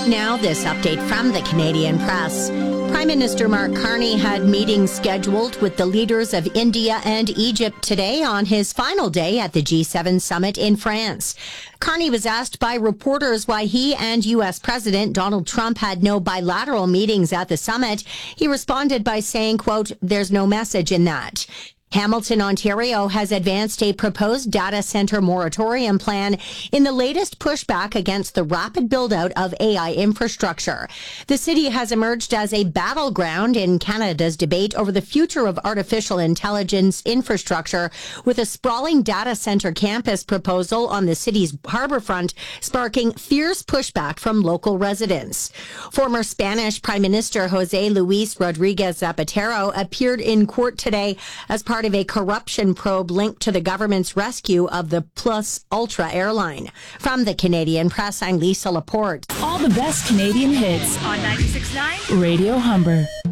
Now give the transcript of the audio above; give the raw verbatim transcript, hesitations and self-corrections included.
Now, this update from the Canadian Press. Prime Minister Mark Carney had meetings scheduled with the leaders of India and Egypt today on his final day at the G seven summit in France. Carney was asked by reporters why he and U S President Donald Trump had no bilateral meetings at the summit. He responded by saying, quote, "There's no message in that." Hamilton, Ontario has advanced a proposed data center moratorium plan in the latest pushback against the rapid build-out of A I infrastructure. The city has emerged as a battleground in Canada's debate over the future of artificial intelligence infrastructure, with a sprawling data center campus proposal on the city's harborfront sparking fierce pushback from local residents. Former Spanish Prime Minister Jose Luis Rodriguez Zapatero appeared in court today as part of a corruption probe linked to the government's rescue of the Plus Ultra airline. From the Canadian Press, I'm Lisa Laporte. All the best Canadian hits on ninety-six point nine Radio Humber.